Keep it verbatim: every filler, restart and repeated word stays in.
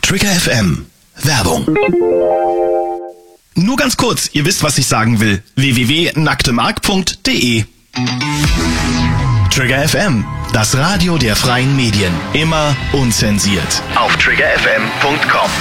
Trigger F M. Werbung. Nur ganz kurz, ihr wisst, was ich sagen will. w w w punkt nacktemark punkt de Trigger F M, das Radio der freien Medien. Immer unzensiert. Auf trigger f m punkt com.